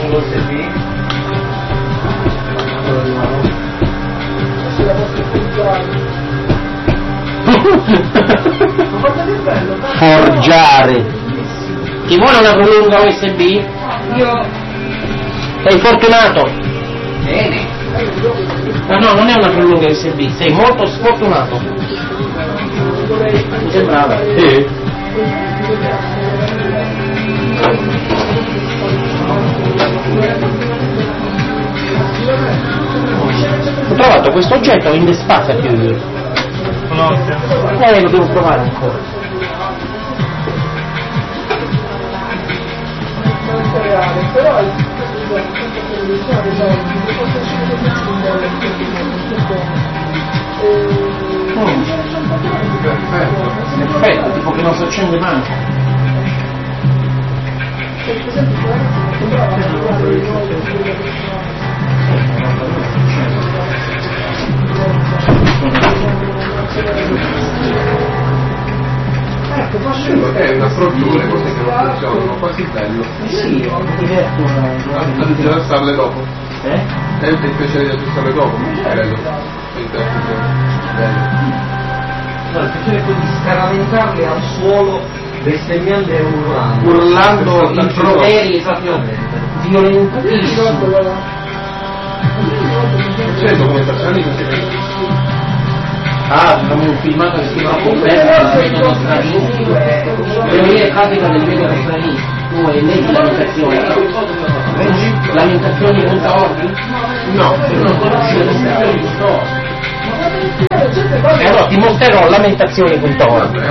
USB. Forgiare. Chi vuole una prolunga USB? Io. Sei fortunato. Bene. No, non è una prolunga USB, sei molto sfortunato. Mi sembrava. Sì. Ho trovato questo oggetto in despace più. Lo devo provare ancora. Perfetto, tipo che non si accende manco. È una struttura, le cose che non funzionano, quasi bello. Sì, mi diverto. Anzi, da starle dopo. Eh? È il piacere di aggiustarle dopo, credo. Bello. No, il piacere è quello di scaraventarle al suolo bestemmiando e urlando. Urlando in improperi, esattamente. Violentissimo. C'è documentazioni così. Ah, come un filmato che si chiama Conversa del metodo stranistico. Teoria e pratica del metodo stranistico. Tu hai letto lamentazioni.org? No. Tu non conosci lamentazioni.org? Allora ti mostrerò lamentazioni.org.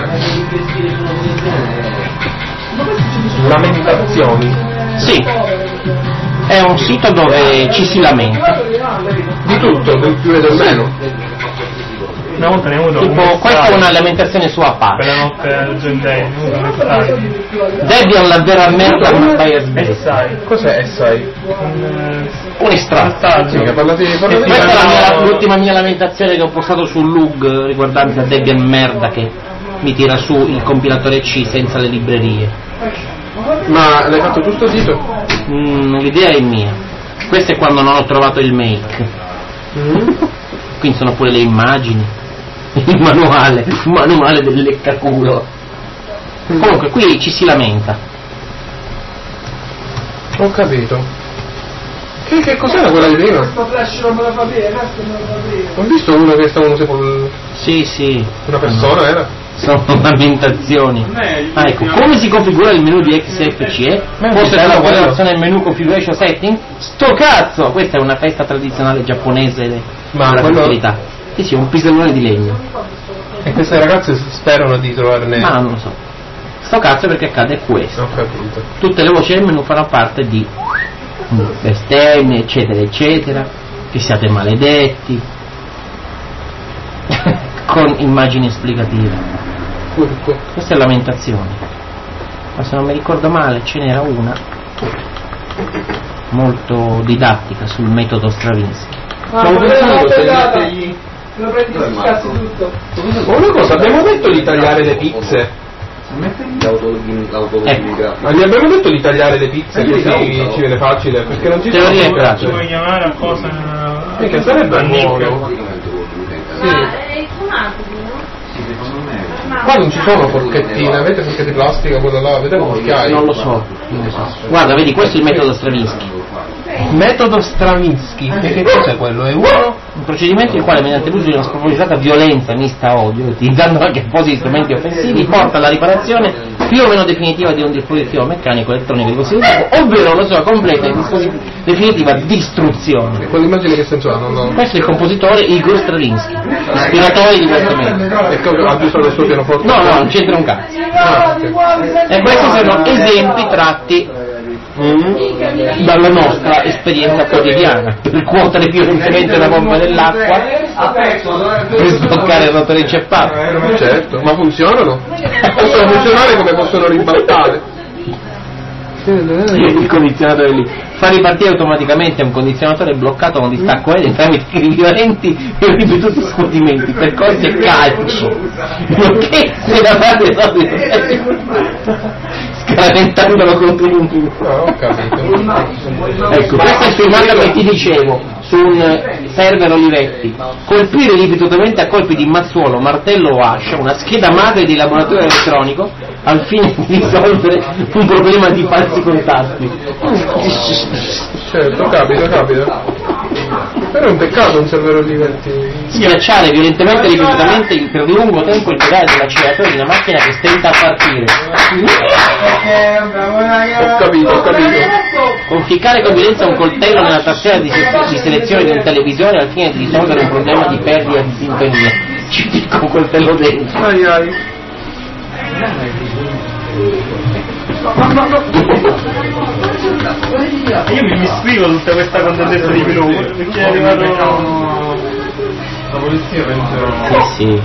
Lamentazioni? Sì, è un sito dove ci si lamenta. Di tutto, del più e del meno. Una volta ne ho avuto Tipo, questa è una lamentazione su per Apache. la notte argentina, ne ho avuto un messaggio. Debian la vera merda ma Firebase. Sai, Cos'è SI? Un estratto. Sì, che parlate Questa è l'ultima mia lamentazione che ho postato sul lug riguardante a Debian merda che mi tira su il compilatore C senza le librerie. Ma l'hai fatto tu sto sito? L'idea è mia. Questo è quando non ho trovato il make. Quindi sono pure le immagini. Il manuale del leccaculo. Comunque qui ci si lamenta. Ho capito. Che cos'era quella di prima? Questo flash non me la fa bene, questo non me la fa bene. Ho visto uno che stavano Sì. una persona, era? Sono lamentazioni. Ah, ecco, come si configura il menu di XFCE? Forse è la quella del menu configuration setting? Sto cazzo! Questa è una festa tradizionale giapponese della fertilità. Sì, un pisellone di legno. E queste ragazze sperano di trovarne. Ma non lo so. Sto cazzo perché accade questo. Ho capito. Tutte le voci del menu fanno parte di bestemmie, eccetera, eccetera. Che siate maledetti. Con immagini esplicative. Questa è lamentazione. Ma se non mi ricordo male ce n'era una molto didattica sul metodo Stravinsky. Stavo pensando se mettergli. Lo prendi e scassi tutto. Ma una cosa, abbiamo detto di tagliare le pizze. Ma gli abbiamo detto di tagliare le pizze così ci viene facile, perché non ci Teoria e sono. pratica. Ci vuoi chiamare a cosa? Che sarebbe buono. Sì. è fumato, no? Qua non ci sono forchettine, avete forchette di plastica, quella là, avete un cucchiaio? Non lo so. Guarda, vedi, questo è il metodo Stravinsky. Metodo Stravinsky, e che cos'è quello? È uno? Un procedimento il quale, mediante l'uso di una spropositata violenza mista a odio, utilizzando anche appositi strumenti offensivi, porta alla riparazione più o meno definitiva di un dispositivo meccanico elettronico di consiglio, ovvero la sua completa e definitiva distruzione. Quell'immagine che senso ha? Non... Questo è il compositore Igor Stravinsky, ispiratore di questo metodo. E come ha visto il suo pianoforte? No, non c'entra un cazzo. Okay. E questi sono esempi tratti dalla nostra esperienza quotidiana, per cuotere violentemente la pompa dell'acqua per sbloccare il rotore inceppato. Certo, ma funzionano? Possono funzionare come possono ribaltare? Il condizionatore lì fa ripartire automaticamente un condizionatore bloccato con distacco L tramite equivalenti e ripetuti scuotimenti, percorsi e calci, nonché se da parte spaventandolo contro un muro. Ho capito. Ecco, questo è il filmato che ti dicevo su un server Olivetti. Colpire ripetutamente a colpi di mazzuolo, martello o ascia una scheda madre di laboratorio elettronico al fine di risolvere un problema di falsi contatti. Certo, capita. Però è un peccato un server Olivetti. Schiacciare violentemente e ripetutamente per lungo tempo il pedale dell'acceleratore di una macchina che stenta a partire. Ho capito. Conficcare con violenza un coltello nella tastiera di selezione di un televisore al fine di risolvere un problema di perdita di sintonia. Ci picco un coltello dentro. Ai. Io mi scrivo tutta questa contentezza di Pilù perché è arrivato La polizia penso. Sì.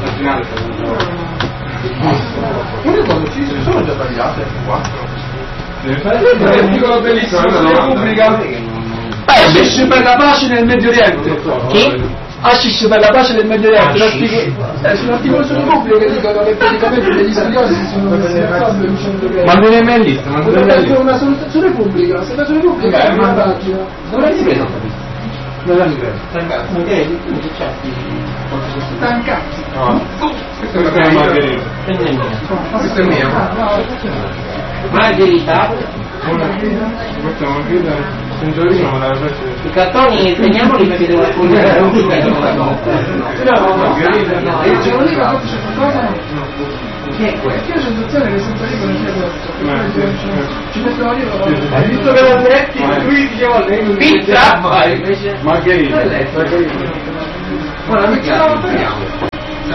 Sono già tagliate? 4. Un articolo bellissimo su Repubblica. Hashish per la pace nel Medio Oriente. Chi? Hashish per la pace nel Medio Oriente. Sull'articolo su Repubblica che dicono che praticamente degli studiosi si sono messi d'accordo dicendo che Ma non è mai lista, ma non è mai lista. una soluzione su Repubblica, se la su Repubblica è una pagina. Non l'hai ripreso? Non l'hai ripreso. Stancati. No. Questa è Margherita. Questa è mia. Margherita, Questa è Margherita. Un giorno me la faccio. i cartoni teniamoli perché devo raccontare un Margherita. Io ce lo dico, ma c'è qualcosa? Che è questo? Io ho la sensazione che senza dico non c'è questo. Ci mettono io. Hai visto che la diretti? Lui diceva lei. pizza. Margherita. Guarda, mica la parliamo.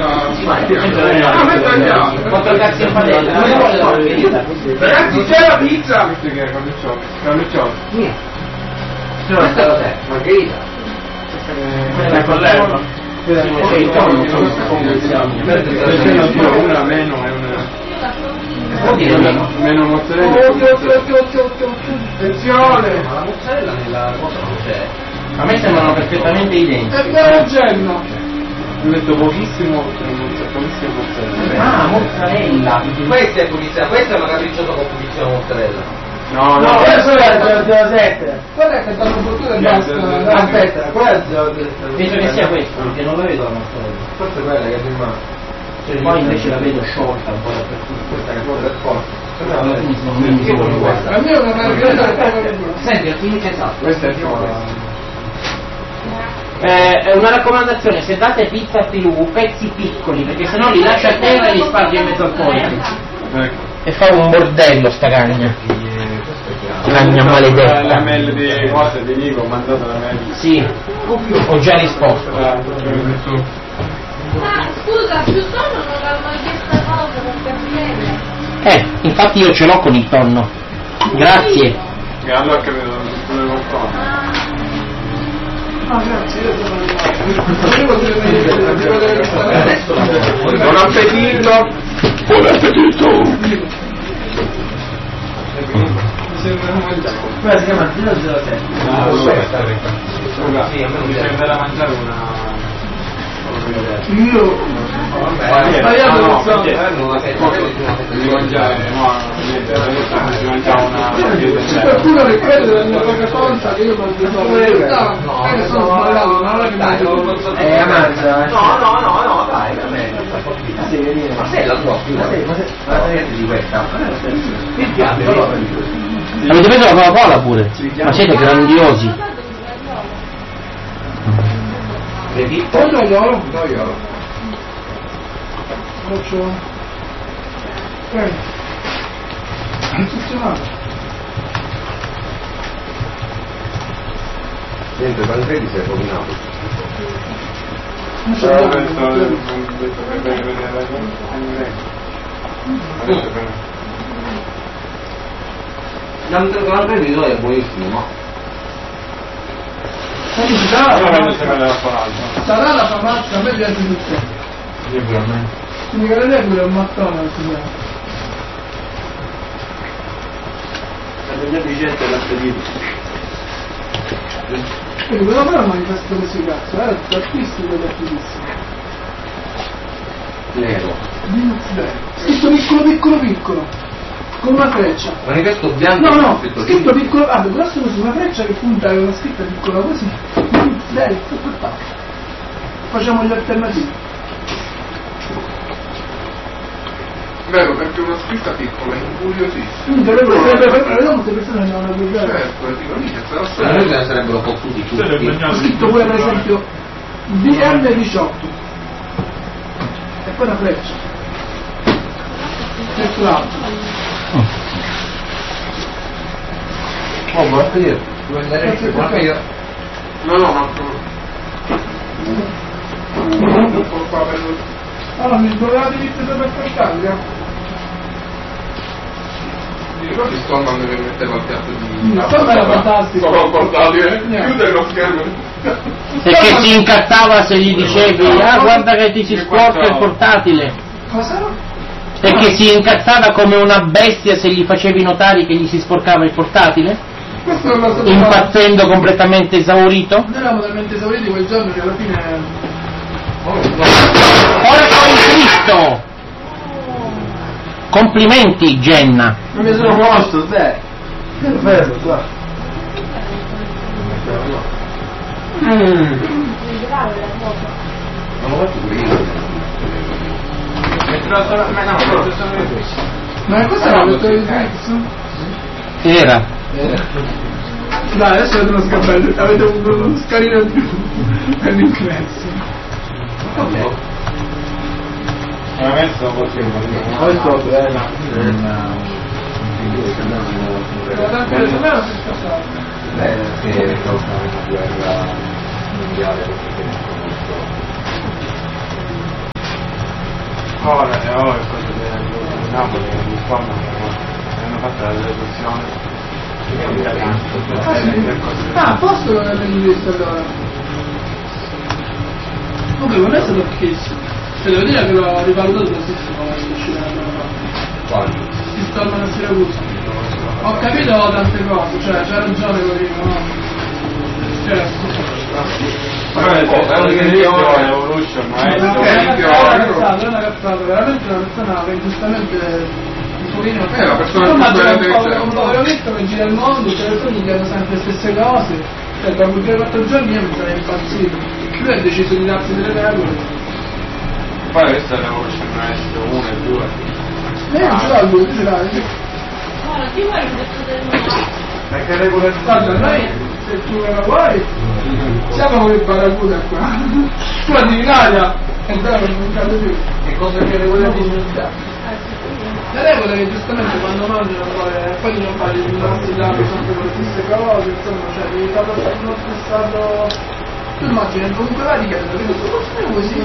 Quattro cazzi in padella. Non vuole la margherita. Ragazzi, c'è la pizza! Questo che è Carlucciolo? Questa cos'è? Margherita. la collega. Una meno e una meno mozzarella. Attenzione! Ma la mozzarella nella cosa non c'è. A me sembrano perfettamente identici. È vero Gemma! Ho detto pochissimo mozzarella. Ah, mozzarella. Questa è pulizia, questa è una capricciosa con pulizia mozzarella. No, No, questo è il 07. Guarda che danno fortuna e basta. Aspetta, quella è il 07. Penso che sia questo, perché non la vedo la mozzarella. Forse quella che è in mano. Poi invece la vedo sciolta un po' dappertutto. Questa che è quella del forno. Quindi sono meno La mia è una margherita. Senti, esatto. Questo è il forno. È una raccomandazione, se date pizza a Filù, pezzi piccoli, perché sennò li lascia a terra e li sparge in mezzo al pollo. Ecco. E fa un bordello sta cagna. Cagna maledetta. La mail di cose di Nico, ho mandato la mail. Sì, ho già risposto. Scusa, più tonno non l'hanno chiesta cosa per capire. Infatti io ce l'ho con il tonno. Grazie. E allora capito, non lo so. Ah, grazie, io sono Buon appetito! Buon appetito! quella si chiama 007. Sì, a me mi serve da mangiare una... Io sbagliato non so. Devi mangiare, no, niente, adesso si mangia una... C'è qualcuno che crede nella mia poca forza che io mangio solo in realtà che sono sbagliato, ma non è che mangio Amanza. No, dai, veramente. Ma sei la tua più, ma sei di questa. Il piatto. Avete preso la Coca-Cola pure? Ma siete grandiosi. Vedi? poi no, io. faccio funzionato. Niente, Tancredi si è rovinato. Non c'è Però niente. questo non detto che bene vedere la Tancredi è buonissimo, no? Quindi sarà la famazza, a me piace tutto. Quindi che lei pure è un mattone non si chiama. Quindi quello però è un manifesto così cazzo, artistico ed attivissimo. Nero. Scritto piccolo. con una freccia. Manifesto bianco. No, scritto piccolo, grosso così, una freccia che punta con una scritta piccola così. Dai, tutto fatto. Facciamo gli alternativi. Vero, perché una scritta piccola è incuriosissima. Vediamo molte persone non hanno guardato. Certo, dico, mica sarà Noi se ne sarebbero fottuti tutti. Ho scritto pure per esempio DM18 e poi una freccia verso l'alto. Oh, ma io devo andare anche io. No, ma un po' qua per... Allora mi sbagliate di per portarli, Io ti sto andando che metteva il piatto di... Insomma era fantastico. Sono portatile, chiude lo schermo. Perché si incazzava se gli dicevi guarda che ti si sporca il portatile. Cosa? Perché si incazzava come una bestia se gli facevi notare che gli si sporcava il portatile? Questo non lo so. Impazzendo completamente esaurito? Noi eravamo talmente esauriti quel giorno che alla fine... Ora con Cristo! Complimenti Jenna! Non mi sono posto, dai. Fermo, qua. Non lo faccio pure io. Ma cosa era detto il Twix? Era. Dai, adesso avete uno sgabello, avete uno scarino in più per l'ingresso. Veramente non possiamo Tanto per me non si è scassato. Perché causa una guerra mondiale perché ora è cosa di Napoli che di Roma hanno fatto la rivoluzione Ah, posso non aver visto allora? Comunque non è stato pochissimo. Cioè devo dire che l'ho rivalutato tantissimo l'uscita della parte. Si stormano a Siracusa. Ho capito tante cose, cioè c'ha ragione Rodrigo, no? Evolution, ma è una cazzata, veramente una persona che giustamente un pochino la persona più insomma bella c'è che c'è. un poveretto che gira il mondo, tutte le persone gli dicono sempre le stesse cose, cioè dopo 3-4 giorni io mi sarei impazzito. Lui ha deciso di darsi delle regole. poi questa è l'Evolution S 1 e 2 Lei non ce l'ha lui, tu ce l'hai? Ora, ti vuoi il pezzo del mio? perché regola Guarda, noi se tu me la vuoi, siamo come il Barracuda qua. Tu andi in Italia e però non cade più. che cosa che regola di università? Le regole che giustamente quando mangiano poi non fare il mastillato sempre con le stesse cose, insomma, cioè devi farlo non stressato. Tu immagini comunque vai di chiedono che cosa fai così?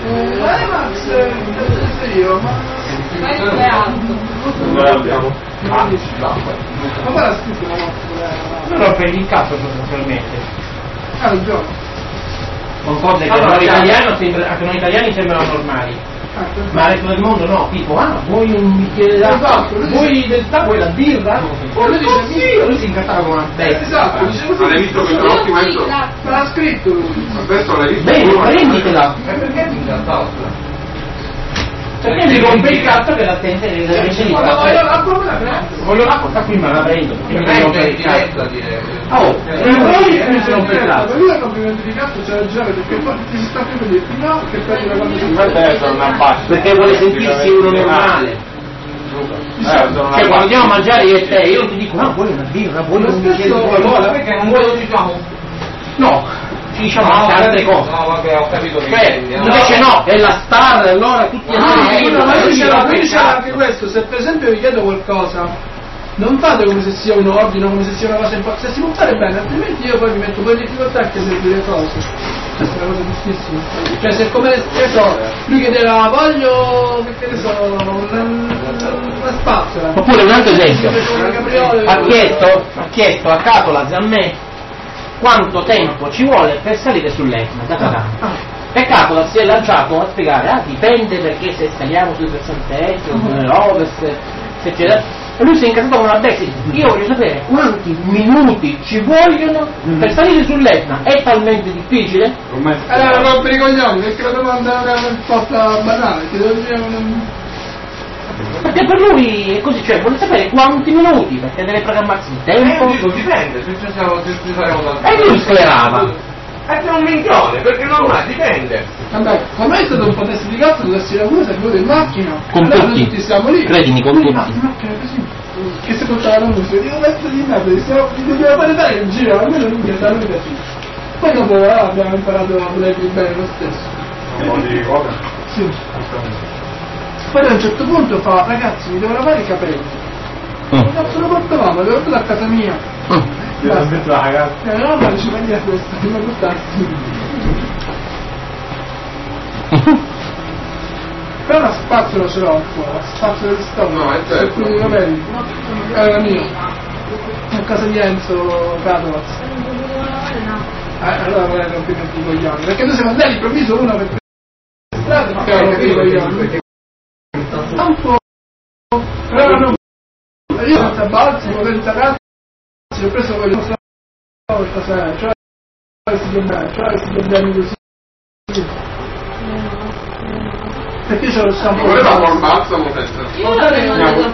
Max, io, ma Questo è alto. dove abbiamo? ma poi l'ha scritto la nostra. Non prendi il caso sostanzialmente. Ah, il gioco. Con cose che Allora, a noi italiani sembrano normali. Ma il resto del mondo no, tipo, vuoi un bicchiere d'acqua? Esatto, Vuoi del tè, vuoi la birra? Lui dice sì, Lui si incazzava come una bestia. esatto, dice così. Ma l'hai visto questo documento? Ma l'ha scritto lui. Adesso l'hai visto? Bene, prenditela! Perché mi Perché mi rompe il cazzo che l'attente invece di quando voglio l'acqua me la prendo. voglio l'acqua, sta qui me la prendo, perché mi rompe il cazzo. a dire. Oh, e voi mi si rompe il Per cazzo. lui è complimento di cazzo, c'è ragione, perché poi ti si sta più di no, che prendi la cosa Questa è una bassa Perché vuole sentirsi uno normale. Cioè quando andiamo a mangiare io e te, io non ti dico, vuoi una birra, vuoi un bicchiere di qualcosa, perché non vuoi diciamo. No, ci diciamo anche altre cose. No, vabbè, ho capito che Cioè, invece no, è la star, allora tutti ma lui diceva anche questo, se per esempio vi chiedo qualcosa, non fate come se sia un ordine, come se sia una cosa importante, se si può fare bene, altrimenti io poi mi metto poi in difficoltà a chiedere cose. Questa è una cosa giustissima. Cioè se come che so, lui chiedeva voglio, che ne so, una spazzola. Oppure un altro esempio, Una capriola, ha chiesto a caso la Zammè quanto tempo ci vuole per salire sull'Etna da Catania. E Catola si è lanciato a spiegare, dipende perché se saliamo sul versante est o nell'ovest, eccetera. E lui si è incazzato con una bestia. Io voglio sapere quanti minuti ci vogliono per salire sull'Etna. È talmente difficile? Allora rompere i coglioni, perché la domanda era una risposta banale, ti devo dire Perché per lui è così, cioè vuole sapere quanti minuti, perché deve programmarsi il tempo. Dico, dipende, se ci saremo da... E lui sclerava. È un minchione, perché non ha, dipende. Vabbè, con me è stato un po' testa di cazzo, deve essere una cosa, è venuto in macchina. Con allora tutti. noi tutti siamo lì. Credimi, con Lui tutti. in macchina così. Che si portava la musica, dico pezzo di merda, dobbiamo fare dare in giro, almeno lui mi da lui così. Poi dopo abbiamo imparato a volerli bene lo stesso. Un po' di cosa? Sì. Poi a un certo punto fa, ragazzi mi devo lavare i capelli. Cazzo lo portavamo, lo portato a casa mia. Io non penso la ragazza. No, ma ci mangia questo, non mi gusta. Però la spazzola ce l'ho ancora, la spazzola di stomaco. No, è certo. Quello dei capelli. Era mio. A casa di Enzo Cadovaz. Allora vorrei romperti i coglioni. Perché noi siamo andati all'improvviso uno per strada, ma rompere i coglioni. Un po'. Però non. Io senza balzi, senza cazzo, ho preso quello stasera, cioè si problemi così. Perché c'ho lo stampo. Voleva col balsamo senza. Io la vedo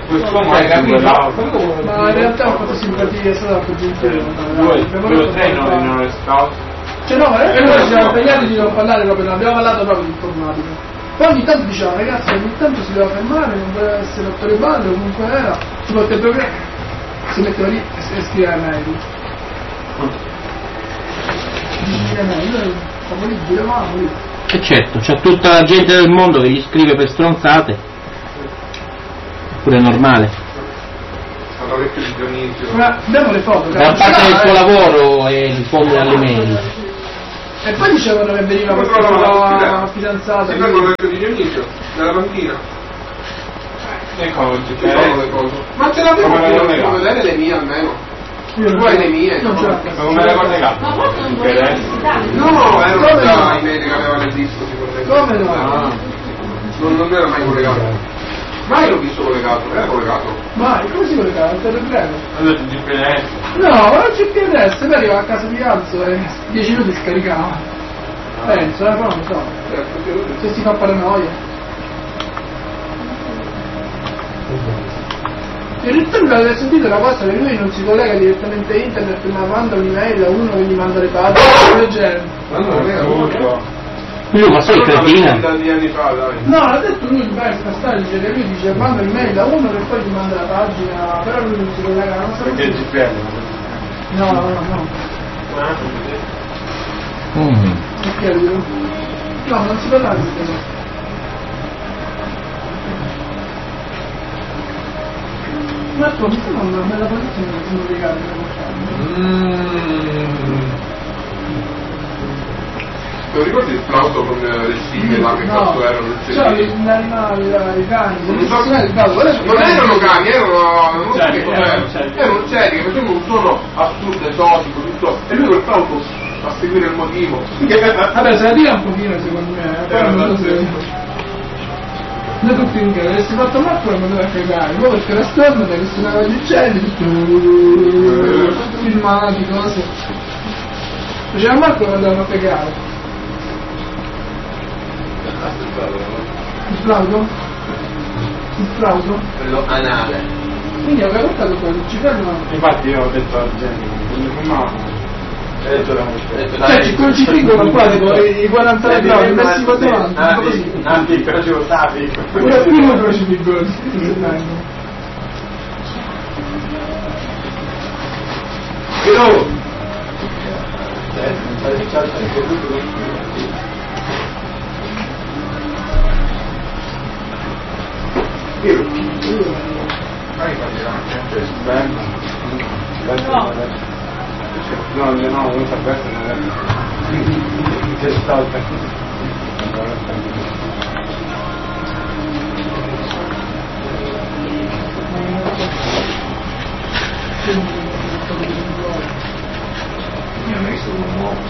Ma in realtà ho fatto simpatia, è stato un gentile. Quello treno di non scout. Cioè no, ma noi ci siamo impegnati di non parlare proprio, non abbiamo parlato proprio di informatica. Poi ogni tanto diceva, ragazzi, ogni tanto si doveva fermare, non voleva essere l'attore ballo, comunque era, si porta il programma, si metteva lì e scriveva mail. Noi siamo lì, giravamo lì. E certo, c'è tutta la gente del mondo che gli scrive per stronzate. Eppure è normale. Sarà vecchio di Dionisio. Ma abbiamo le foto, Gran parte del suo lavoro è rispondere alle mail. E poi dicevano che veniva Come questa trovano sua la fidanzata. Si prendono il vecchio di Dionisio, nella panchina. Ecco, Ci sono le cose. Ma ce l'avevo Come le io, cose devo vedere le mie almeno. Io Tu hai le mie? non ce l'ho. come le cose gatto. Ma forse non volevo visitare. No, ero Come già no? in America che aveva le disco sicuramente. Come no? Non era mai collegato. Mai l'ho visto collegato, era collegato. Mai, come si collegava? Il telegrafo? Allora ti GPS. No, ma non c'è GPS, poi arriva a casa di Alzo e 10 minuti scaricava. Penso, però non so. Se si fa paranoia. In realtà mi avete sentito la cosa che lui non si collega direttamente a internet ma manda un'email a uno che gli manda le pagine del genere. Ma non era Lui ma sei cretina? Tanti anni fa, dai. No, l'ha detto lui, beh, sta storia dice che lui dice manda un'email a uno che poi gli manda la pagina, però lui non si collega, non so Perché il GPS? No. Perché lui? No, non si parla di questo. Marco, mi sembra una bella posizione che sono legati Te lo ricordi il flauto con le spine là che cazzo erano? Cioè, gli animali, i cani, Non so- non erano cani, erano non so che cos'erano. uccelli. Erano uccelli che facevano un suono assurdo, esotico, tutto. E lui col flauto a seguire il motivo. Vabbè, se la tira un pochino secondo me, però non so se... Noi tutti in casa, avessi fatto Marco non doveva cagare, poi perché la storma che suonava gli uccelli, tutto filmati, cose. Faceva Marco non andavano a cagare. Il flauto? Il flauto? Quello anale. Quindi avevo portato quello, ci fermano. Infatti io ho detto a gente, quando fumavo, ho detto la musica. Cioè ci crocifiggono qua, tipo i 40 gradi, messi qua davanti, così. Anzi, però ci votavi. Una prima crocifiggono, Però No, non sa questo non è. C'è stata. Io non sono un uomo.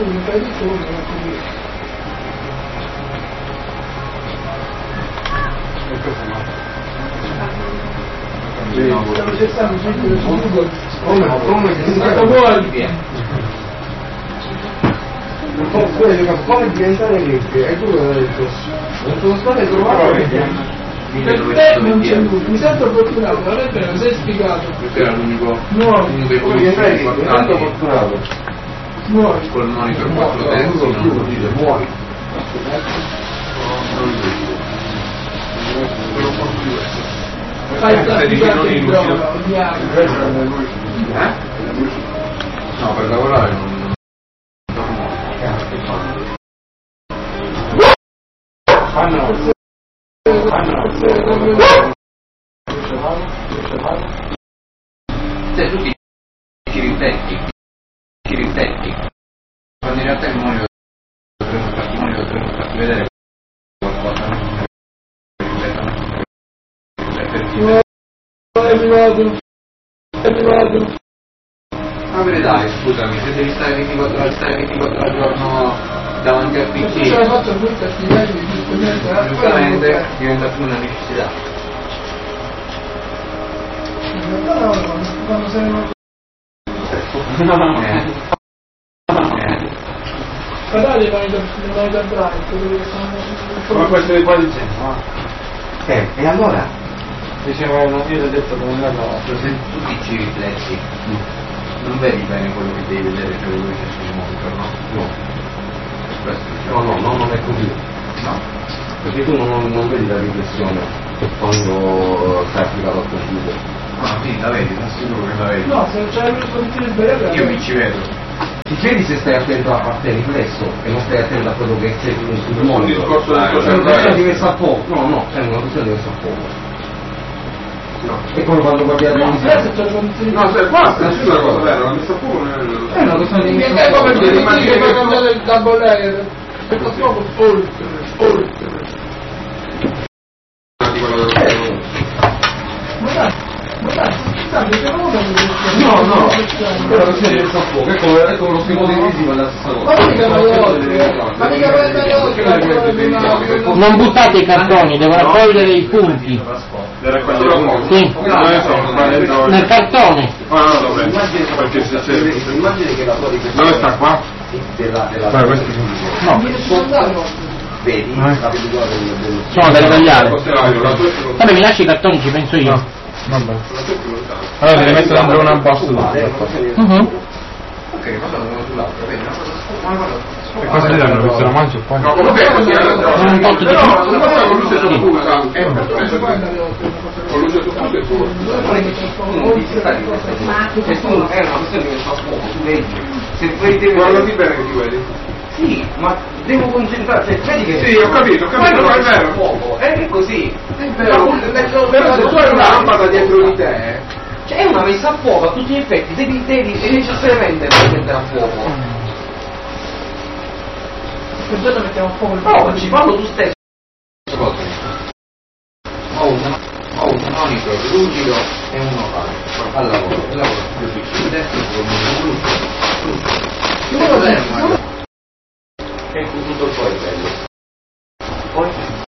un paio di turni, non così. E questo no. Stavo cercando subito su Google. Come che si come diventare ricchi? E tu hai detto, non sono state trovate. Per te non c'è lui, mi sento fortunato, non è vero, sei spiegato. Questo era l'unico No, dei Diventare ricchi, tanto fortunato. muori. col monitor 4 terzi, non Dice, muori. Fai il trafficante di droga, No, per lavorare non cioè tu ci rifletti, quando in realtà il monitor dovremmo farti vedere qualcosa, ma bene dai, scusami, se devi stare 24 ore al giorno davanti al PC, ce l'hai fatto molto attività di giustamente, giustamente diventa più una necessità. quando sei guardate i monitor drive, quelli che Come questo di qua dicendo, no? E allora? Diceva, io ti ho detto come andava. Se tu ci rifletti, non vedi bene quello che devi vedere, cioè quello che c'è sul monitor, no? Questo diciamo. No, non è così. No. Perché tu non vedi la riflessione quando stai applicato al computer. Ah, sì, la vedi, sono sicuro che la vedi. no, se c'è una condizione sbagliata Io mi ci vedo. Ti vedi se stai attento a te riflesso e non stai attento a quello che c'è sul Un monitor. discorso del È una cervello. questione diversa a poco. No, è una questione diversa a poco. No. È come quando guardi la no, televisione. se c'è le condizioni No, se basta, è una cosa vera, la messa a fuoco non è È una questione mi diversa è a come poco. il che poi cambiare il double layer perché proprio oltre di quello dello ma dai, scusate, che non No, è una questione diversa a poco. È come lo schermo televisivo è la stessa cosa. ma mica vai oltre, ma mica vai andare oltre, Non buttate i cartoni, devono raccogliere i punti. le raccogliere Sì. Nel cartone. Ah, no, dov'è? Perché se c'è. Immagini che la tua riflessione Dove sta qua? della questi sono. vedi la pellicola del Sono da ritagliare. La tua Vabbè, mi lasci i cartoni, ci penso io. Vabbè. Allora te li metto dentro una box Mhm. ok, ma sono sull'altro, vedi? Una cosa. E cosa ti danno? Questo lo mangio qua? No, vabbè, così Un tot di però una cosa con luce soffusa è perfetto. Con luce soffusa è pure. non è che tu dici stare in questa cosa. Se tu è una questione che fa poco, tu vedi. Se vedi Guardati bene che ti vedi. sì, ma devo concentrarsi, vedi che Sì, ho capito, ma no, è vero. poco, è così. Però se tu hai una lampada dietro di te, Cioè è una messa a fuoco a tutti gli effetti, devi necessariamente mettere a fuoco. per giorno mettiamo a fuoco il Provaci, fallo tu stesso. ho un monitor lucido e uno al lavoro. Il lavoro più piccolo destro con un lucido. È tutto il poi bello. Poi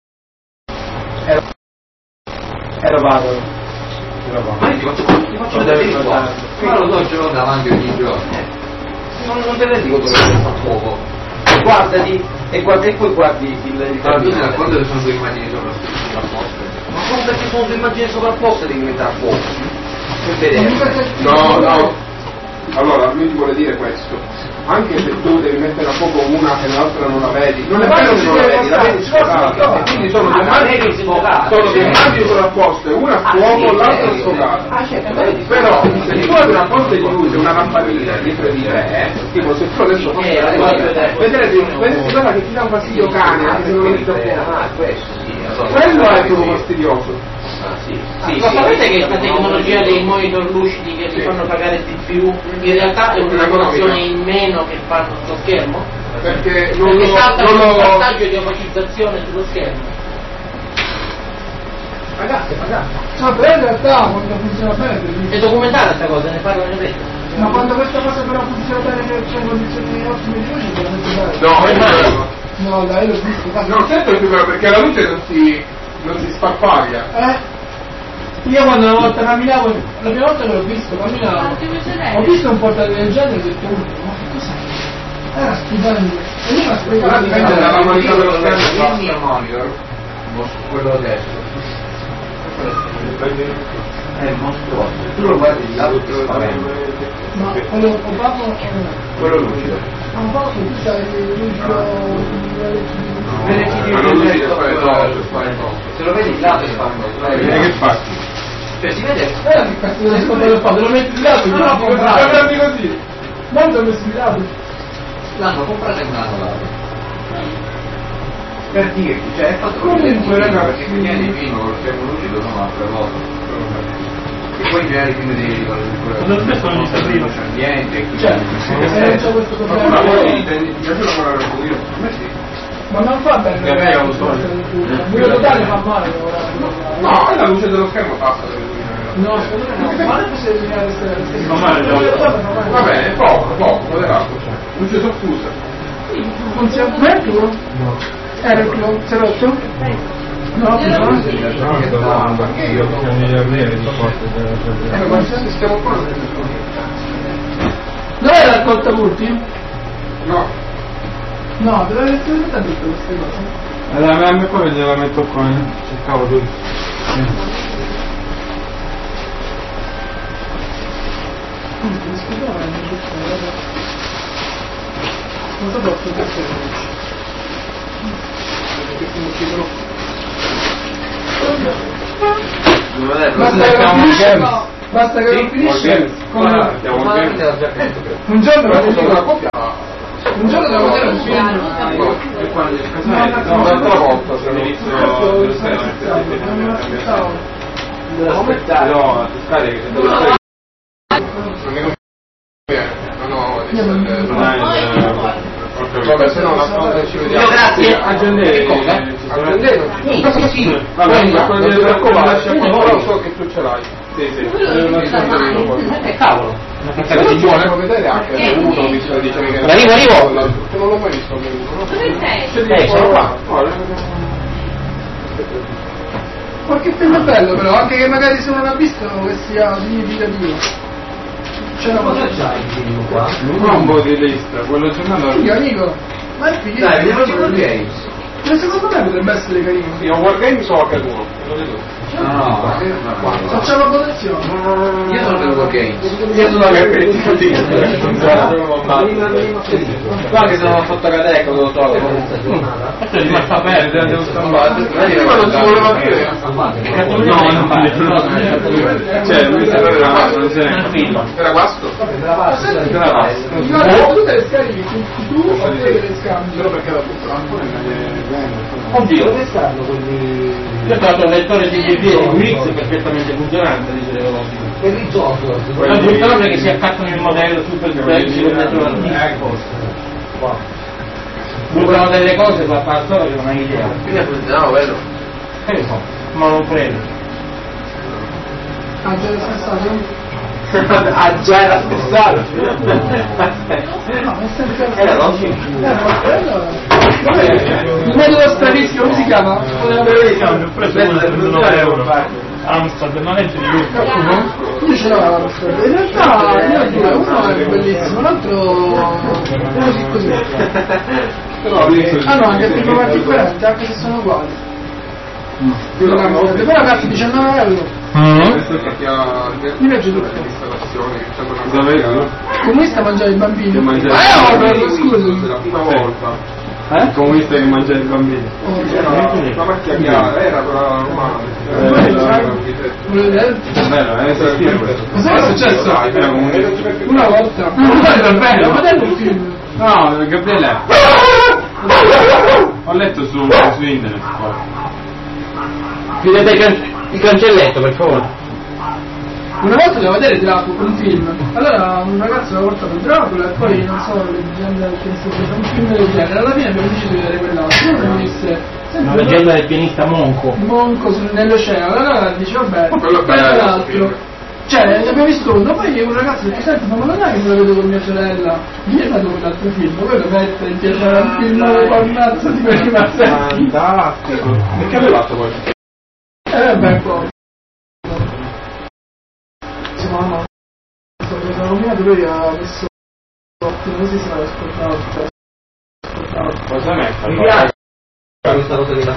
Erovato. ma io ti faccio vedere il qua. Ma lo so, ce l'ho davanti ogni giorno. Non te rendi conto che sta a fuoco. Guardati e poi guardi il Ma tu sei d'accordo che sono due immagini sovrapposte? ma come perché sono due immagini sovrapposte devi mettere a fuoco? Per vedere. No. Allora, lui ti vuole dire questo. Anche se tu devi mettere a fuoco una e l'altra non la vedi, non è vero che non la vedi sfocata. E quindi sono due immagini sovrapposte, una a fuoco, l'altra sfocata. Ah certo, vedi. Però se tu hai una fonte di luce, una lampadina dietro di te, tipo se tu adesso fossi quella che ti dà un fastidio cane, anche se non lo metti a fuoco. Ah, questo sì. Quello è proprio fastidioso. Ah, sì. Lo sapete che questa tecnologia dei monitor lucidi che ti fanno pagare di più in realtà è una funzione in meno che fanno sullo schermo? Perché Perché salta il vantaggio di opacizzazione sullo schermo. Pagate. No, però in realtà quando funziona bene È documentata questa cosa, ne parlano in rete. Ma quando questa cosa però funziona bene che c'è condizioni ottime di luce, veramente bene. No, dai, l'ho visto. No, certo che perché la luce non si sparpaglia. Io quando una volta camminavo, la prima volta che l'ho visto camminavo, ho visto un portale del genere e ho detto, ma che cos'è? Era stupendo. E io mi aspettavo. La qualità dello schermo. Il mio monitor, quello adesso, è mostruoso. Tu lo guardi di lato ti spaventa. Ma quello opaco o no? Quello lucido. Ma un po' tu sai lucido. Ma non lucido, se lo vedi di lato è spaventoso. Che fai? Cioè si vede. Che cazzo devi scoprire il fatto? Lo metti di lato, No, guardi così. molto messi di lato. L'hanno comprato in un anno lato. Per dirti, cioè è fatto Comunque, ragazzi, perché quindi di film con lo schermo lucido sono altre cose. E poi magari i film dei lo stesso non si prima. c'è niente, Cioè, non c'è questo Ma problema. poi ti piace lavorare un pochino? A me sì. Ma non fa bene. Che a me è un sogno. Il buio totale fa male lavorare. No, la luce dello schermo passa delle luci. No, secondo me no. Ma non si deve essere. Fa male, Va bene, poco, moderato. Luce soffusa. Funziona? Ma è il tuo? No. Era il tuo? Si è rotto? No, Anche io stiamo qua. dov'è la raccolta multi? No. No, dove avete tutte queste cose? Allora, a me poi gliela metto qua, cercavo tutto. Cosa posso fare? Basta che non finisce. Un giorno devo vedere un film. Un'altra volta se non vabbè, se no la volta ci vediamo. Grazie. Aggendere. Sì. Vabbè, ma quello del lascia però so che tu ce l'hai. Sì. Cavolo. Se vuole vedere anche uno mi sta dicendo che Arrivo. Non l'ho mai visto. Dove sei? Sono qua. Qualche film bello però, anche che magari se non l'ha visto che sia significativo. C'è una cosa qua. Non un po' di lista, quello giornale. figa, amico. Ma è figo. Dai, vediamo i War Games. Ma secondo me potrebbe essere carino. Io War Games so che è uno, lo vedo. No, Facciamo la votazione. io sono per War Games. Io sono la Guarda che sono fatto cadere con lo so. Questo è rimasto aperto, devo stampare. Prima non si voleva dire. Cioè, mi sembra non c'è Era questo? Guarda, tu te le scarichi tu o te le scambi? Solo perché la butto. Oddio. Dove stanno quelli? Io ho trovato un lettore di Wix perfettamente funzionante, dice l'Europa. Per il gioco. La funzione che si attaccano il modello super flexible dentro l'articolo. Bucano delle cose per fare solo che non hai idea. Quindi funzionava quello. Che ne so, ma non credo. Ah, già era spessato? Ah già era spessato. No, è sempre Era l'oggi. il metodo stranissimo, come si chiama? Ho preso uno per 9 euro. Amsterdam, non è più Io ce l'avevo la storia. In realtà io ho due, uno è bellissimo, l'altro così. Ah no, anche il primo è differente, anche se sono uguali. Però cazzo 19 euro. Questo perché ha Mi piace tutto. l'installazione che c'è una Dove? Comunista mangiare i bambini. Mangiare. Scusi. la prima volta. Il comunista che mangia i bambini. La macchia chiara era quella romana. Volete? Bello, sentire questo. Cosa è successo? Una volta. Davvero? Ho vedere un film. No, Gabriele. Ho letto su internet. Chiudete il cancelletto, per favore. Una volta devo vedere Dracula, un film. Allora un ragazzo aveva portato Dracula e poi non so, leggenda del pianista, un film del genere. Alla fine abbiamo deciso di vedere quell'altro. Uno mi disse La leggenda del pianista Monco. Monco nell'oceano. Allora dice vabbè, Quello è bello, l'altro. Cioè, abbiamo visto uno, poi un ragazzo che senti, ma non è che me lo vedo con mia sorella, vieni a vedere un altro film, poi lo mette in piacere al film pornazzo di quelli martelli. Fantastico. Perché aveva fatto quello? Beh, poi. Mamma, sono nominato, lui ha messo ottimo, così si l'ha ascoltato. Cosa mette? Mi piace questa cosa della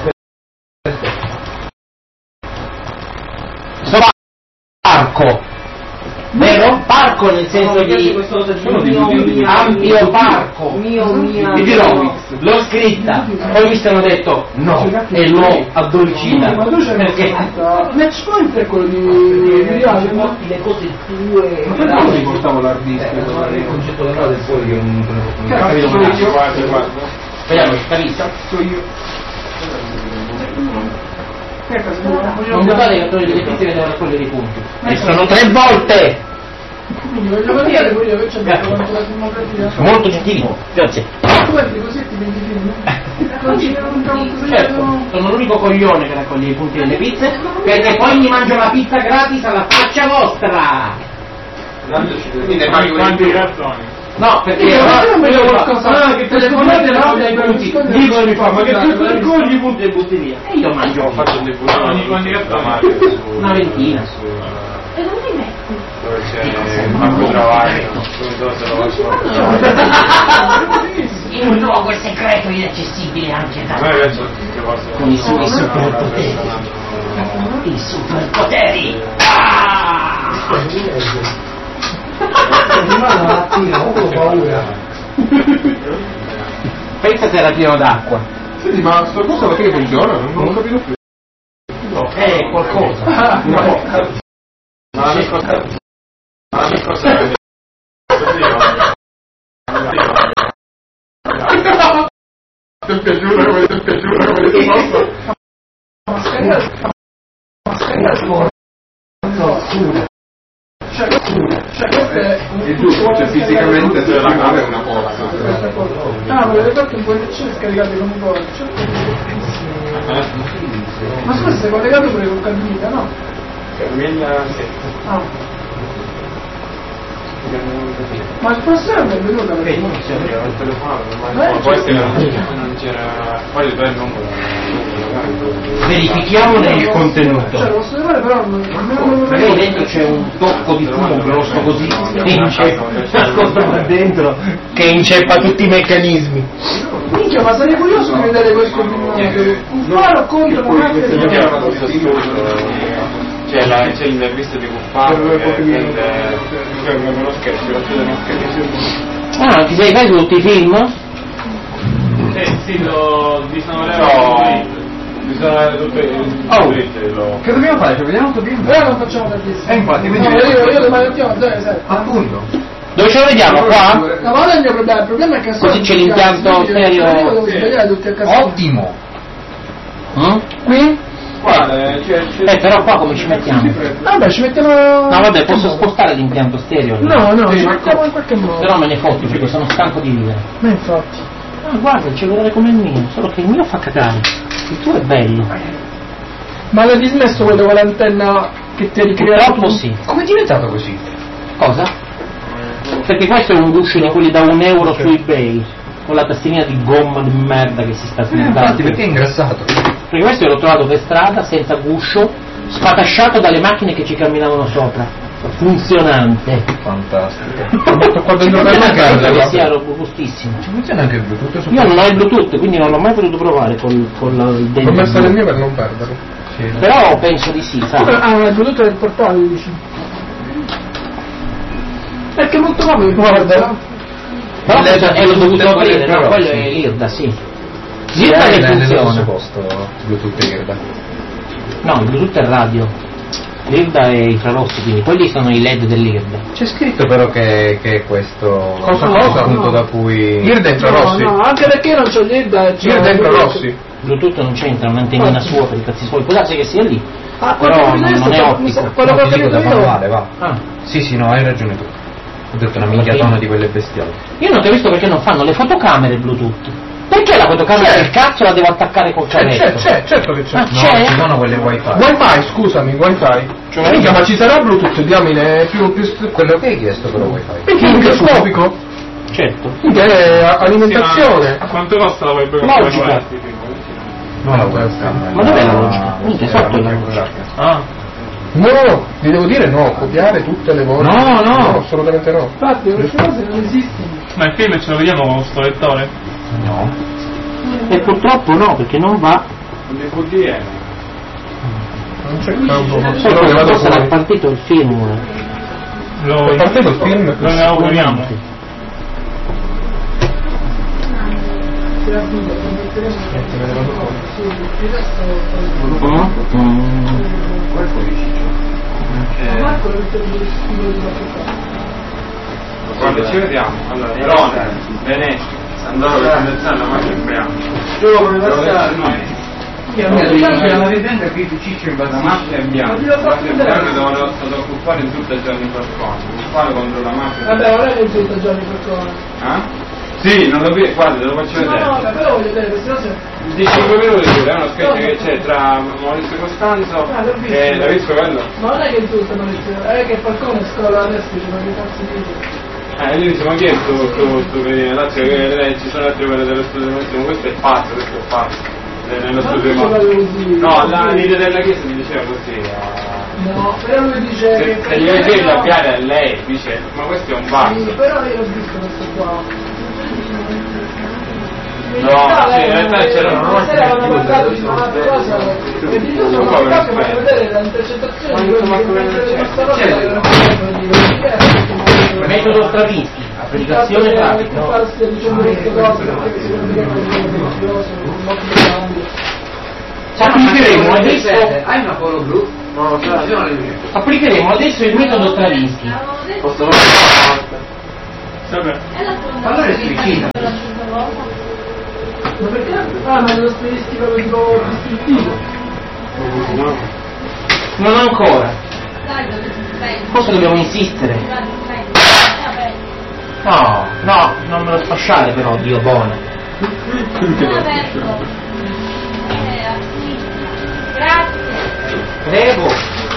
Parco, vero? Parco nel senso di ampio parco. Di Pirovix, l'ho scritta, poi mi hanno detto no e l'ho addolcita. Ma tu c'è perché Match Point è quello di Riale, no? le cose tue. Ma perché non mi portavo l'hard disk? Il concetto del fuori che non Guarda. speriamo che capisca. Non guardate i cattori delle pizze che devono raccogliere i punti. E sono 3 volte! Quindi voglio vedere pure io che c'è detto quanto la democrazia. Molto gentili, grazie. Tu entri così ti vendi film? Non ci Certo, sono l'unico coglione che raccoglie i punti delle pizze, perché poi mi mangio la pizza gratis alla faccia vostra! Quindi ne paghi Quanti cartoni? No, perché io vedo qualcosa che telefonate raccoglie i punti, dicono mi fa, ma che tu raccogli i punti e butti via? E io mangio, faccio un deputato. Quanti cartoni? una ventina. E non li metti? Dove c'è Marco Travaglio, dove se lo In un luogo segreto inaccessibile anche da a me piace che posso con i suoi superpoteri. I superpoteri! Ah! ho paura. Pensa se era pieno d'acqua. Senti, ma sta cosa perché funziona? Non ho capito più. Qualcosa. No. Ma la mia cosa è Ti è piaciuto come ti è piaciuto come ti posso? Cioè questo è Il giusto, cioè fisicamente se la nave è una forza. ah, volete fatto un po' di scaricate come cosa? Ma scusa, sei collegato pure con Calvita, no? Ah. Ma il professore non è venuto perché il telefono, ma può essere che non c'era. Poi il bel numero. Verifichiamone il cioè contenuto. lo posso fare però Magari dentro c'è un tocco di fumo grosso così nascosto dentro che inceppa tutti i meccanismi. minchia, ma sarei curioso di vedere questo un faro contro una C'è l'intervista di Cuffaro che prende uno scherzo, lo chiude uno scherzo. Ah, ti sei fatto tutti i film? Sì, bisogna tutto il Che dobbiamo fare? Cioè, vediamo tutto film? però non facciamo tantissimo. Infatti, quindi no, io le malattie zero. appunto. Dove ce lo vediamo? Qua? No, ma non è il mio problema, il problema è che Così c'è l'impianto stereo. devo sbagliare tutti a casa. Ottimo. Qui? Guarda, Però qua come ci mettiamo? Vabbè, ci mettiamo. No vabbè, posso spostare l'impianto stereo? No, ci mettiamo in qualche modo. Però me ne fotto perché sono stanco di vivere. Ma infatti. Ah, guarda, il cellulare come il mio, solo che il mio fa cagare. Il tuo è bello. Ma l'hai dismesso quello con l'antenna che ti ha ricreato? Purtroppo sì. Come è diventato così? Cosa? Perché questo è un guscio di quelli da €1 su eBay, con la tastina di gomma di merda che si sta smontando. Infatti, perché è ingrassato? Perché questo l'ho trovato per strada, senza guscio, sfatasciato dalle macchine che ci camminavano sopra. Funzionante. Fantastico. Qua dentro per la Pensa che casa. sia robustissimo. Funziona anche il Bluetooth? Io non ho il Bluetooth, quindi non l'ho mai potuto provare con il dente. Ho messo le mie per non perderlo. Sì. Però penso di sì, sai. Ah, il prodotto del portale, dici? Perché è molto comodo, guarda. Però l'ho dovuto aprire, però, no, quello sì. è l'IRDA, sì. Sì, L'IRDA che nello stesso funziona. posto Bluetooth e IRDA. No, il Bluetooth è radio. L'IRDA è infrarossi, quindi quelli sono i LED dell'IRDA. C'è scritto però che è questo Cosa? appunto da cui IRDA infrarossi. No, anche perché io non c'ho l'IRDA e c'ho IRDA infrarossi. Bluetooth non c'entra, un'antennina sua per i cazzi suoi. Può darsi che sia lì, Ah, però quello che non è ottico. quello No, che ho ti dico capito da io. manuale, va. Ah. Sì, no, hai ragione tu. Ho detto una minchiatona di quelle bestiali. Io non ho visto perché non fanno le fotocamere Bluetooth. Perché la fotocamera del cazzo la devo attaccare col cavetto? Certo che c'è. Ah, c'è? Ci sono quelle wifi. Wi-Fi, scusami, Wi-Fi. Cioè, Mica, ma ci sarà Bluetooth, diamine, più Quello che hai chiesto però wifi. perché è microscopico? Certo. Quindi è alimentazione. Ma quanto costa la webcam? Logica. No, la webcam. Ma dov'è la logica? Minchia, sotto la logica. Ah. No, vi devo dire no, copiare tutte le volte. No. Assolutamente no. Infatti queste cose non esistono. Ma il film ce lo vediamo con sto lettore? No. E purtroppo no, perché non va. Un DVD Non c'è campo. Sai Solo che vado cosa sarà fuori. partito il film? È partito il film? Lo inauguriamo. Marco lo mette nello stile di Guarda, ci vediamo. Allora, Verona, Venezia, Sandoro, la macchina in bianco. La vedente qui tu ciccio in base La macchina in bianco. La macchina in bianco devono occupare in tutta Gianni Falcone. Occupare contro la macchina. Vabbè, non è che insulta Gianni Falcone. Eh? Sì, non lo vedo, guarda, te lo faccio No, vedere. vabbè, però voglio vedere, se no se... Di 5 minuti è uno sketch che c'è tra Maurizio Costanzo e l'hai visto quello? Ma non è che insulta Maurizio, è che Falcone scola adesso dice ma che cazzo dice? Lui dice, ma chi è sto venire? Lazio che ci sono altre quelle dello studio massimo, questo è pazzo, nello Ma studio non massimo. così. No, la leader della chiesa mi diceva così. No, però lui dice... Se gli vedi la piare a lei, dice, ma questo è un Sì, pazzo. però io l'ho visto questo qua. No, sì, in realtà c'era una sera avevano parlato di un'altra cosa e di tutto sono andato per vedere la intercettazione di quelli che mentre di questa cosa avevano Metodo Stravinsky, applicazione pratica. no? Stia dicendo queste cose perché secondo me non è molto grande. Applicheremo adesso, Hai una polo blu? No, applicheremo adesso il metodo Stravinsky. Posso Vabbè. Allora è suicida. Ma perché? Ah, ma è uno stilistico tipo distintivo. Non ancora. Dai, dove si sveglia? Forse dobbiamo insistere. No, non me lo sfasciare però, Dio buono. Grazie. Prego.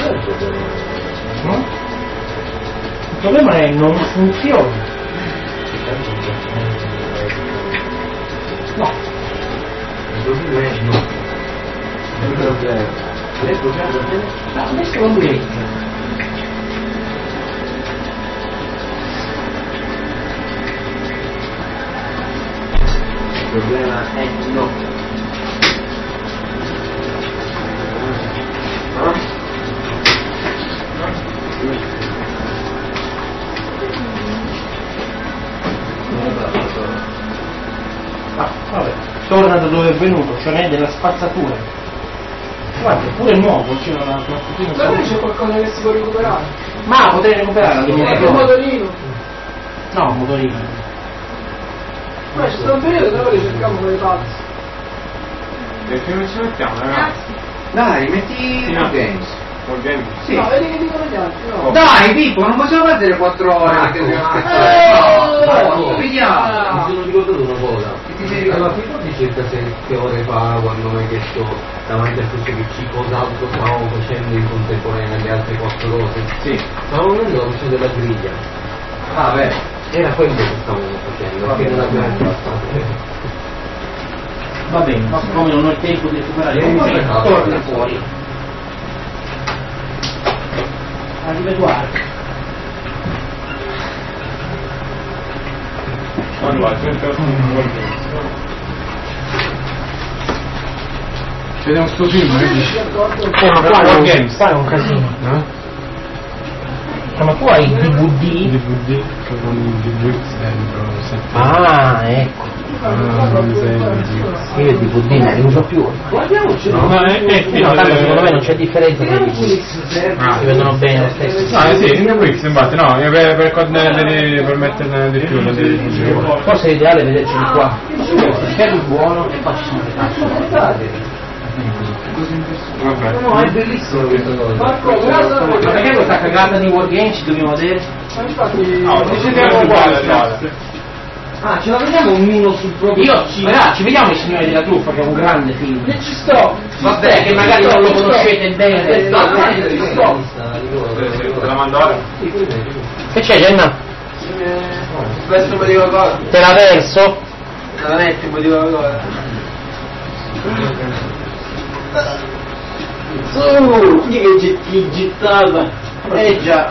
Il problema è non funziona. No. Adesso non mi Il problema è no. Vabbè, torna da dove è venuto, cioè ne è della spazzatura. Guarda, è pure nuovo, c'è una Ma lui c'è qualcosa che si può recuperare? Ma potrei recuperare la È un motorino. No, motorino. Ma c'è stato un periodo che noi cercavamo quei pazzi. E che non ci mettiamo, ragazzi? Dai, metti No. games. Organi. Sì. No, vedi che dicono gli altri, no. Dai, Pippo, non possiamo perdere 4 ore che dobbiamo Oh! vediamo. Mi sono ricordato una cosa. Ti sei Allora, ti ricordi circa 7 ore fa quando mi hai detto davanti al crucifixo cos'altro stavamo facendo in contemporanea alle altre 4 cose? Sì. Stavamo vedendo la questione della griglia. Ah, beh. Era quello che stavamo facendo, perché non l'abbiamo fatto. Va bene, ma siccome non ho il tempo di recuperare Vieni il fuori. torna fuori. Arrivederci. Allora, cerca Vediamo sto film, che dici? Qua è un casino. Ma tu hai il DVD? DVD con il DVD dentro. Ah, ecco. Io il DVD non li uso più. Guardiamoci. No, tanto secondo me non c'è differenza tra i DVD. Si vedono bene lo stesso. Ah, sì, Netflix infatti, no, per metterne di più. Forse è ideale vederci di qua. Schermo buono e qua ci sono le cazzo. Vabbè. No, è bellissimo questa cosa. Marco, guarda. Ma perché questa cagata di Wargame ci dobbiamo vedere? Ma infatti... No, ci siamo uguali. Ah, ce la vediamo ognuno sul proprio ci vediamo Il Signore della Truffa, che è un grande film. Ci sto. Vabbè, che magari non lo conoscete bene. Ci sto. Te la mando ora? Che c'è, Gemma? Questo mi dico cosa? Te la verso? La metti, mi dico cosa? Chi che gittata? Già.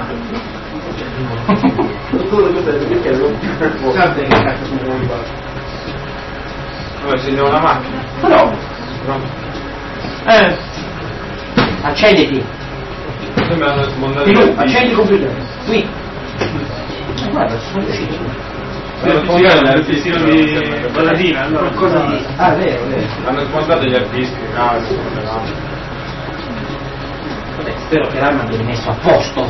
Guarda che cazzo sono arrivato. Come se andiamo una macchina? No. Accenditi. Poi mi hanno smontato Di accendi il computer. Qui. Guarda, sono usciti. il fissino di Balladina, allora. Qualcosa di... Ah, vero. Hanno smontato gli hard disk, Vabbè, spero che l'arma viene messo a posto.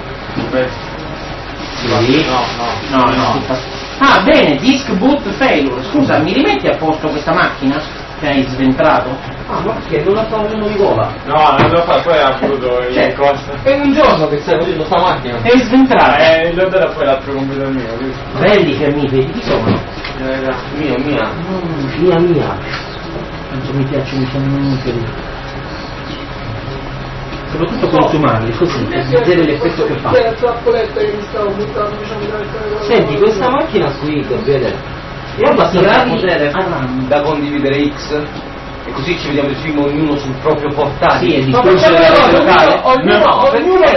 Sì. No. Ah, bene, disk boot failure. Scusa, mi rimetti a posto questa macchina che hai sventrato? Ah, ma che non la sta facendo Nicola? No, non lo fa, poi ha avuto il costo. È un giorno che stai facendo sta macchina. È sventrata. L'ho data poi l'altro computer mio, visto? Belli fiammiferi, chi sono? Mia. Quanto mi piacciono i fiammiferi. Soprattutto consumarli, così, per vedere l'effetto che fa. C'è la trappoletta che mi stavo buttando, diciamo, Senti, questa macchina qui, Gabriele, guarda se la potere da condividere X e così ci vediamo il film ognuno sul proprio portatile. Sì, è discorso della rete locale. Ognuno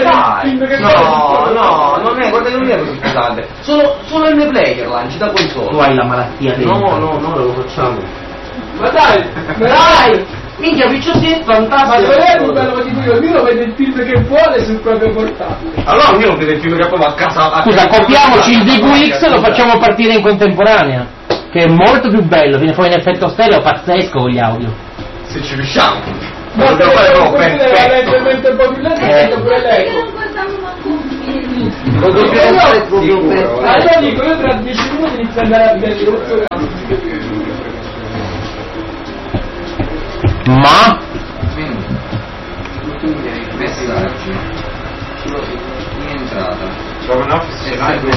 No, non è, guarda che non è così pesante. Solo il player lanci da console. Tu hai la malattia del... No, lo facciamo. Ma dai! Minchia, Picciosì è Ma fantastico. non è un bello di cui ognuno vede il film che vuole sul proprio portatile. Allora ognuno vede il film che poi va a casa. Scusa, copiamoci il DQX e lo facciamo partire in contemporanea, che è molto più bello, viene fuori in effetto stereo pazzesco con gli audio. Se ci riusciamo. Ma se dobbiamo fare proprio era leggermente un po' più lento, pure lei. Perché non guardiamo manco un film? Lo dobbiamo fare proprio per... Allora dico, io tra 10 minuti inizio a andare a vedere il Ma? Messaggio in entrata. Trovo un office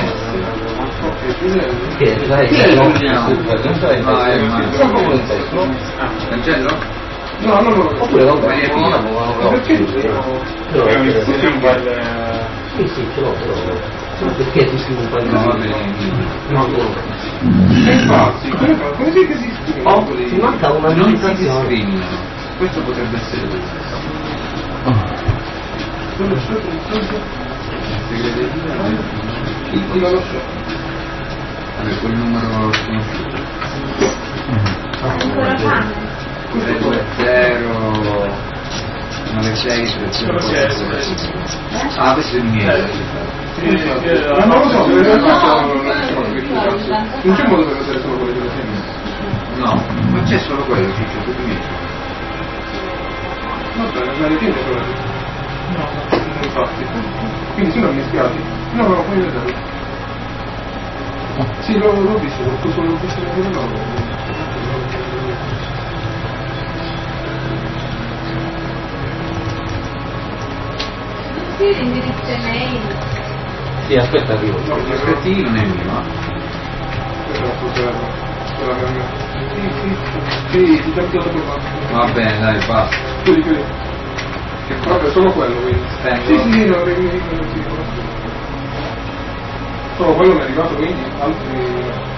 Cancello? No. Oppure lo Perché? è un bel... Sì, ce l'ho, però perché ti scrivo un paio di No, va bene. Infatti, come si che si scrive? ti manca una Non si meditazione. discriminano. Questo potrebbe essere questo. Non lo so. Vabbè, quel numero sconosciuto. Ancora fame? 320 96 Ah, questo è il mio. Ma non lo so, in realtà non c'è modo per vedere solo quello che sembra. No, ma c'è solo quello, Ciccio, tu mi dici. Va bene, me ne tieni quello. No, infatti. Quindi se non mi spiace. No, puoi vedere. Sì, l'ho visto, l'ho visto quello nuovo. Sì, l'indirizzo email. Sì, aspetta, arrivo. No, gli aspetti non è mio, Sì, ti capito prima. Va bene, dai, basta. Chiudi. Che proprio solo quello, quindi. Stengo. Sì, no, solo quello mi è arrivato, quindi altri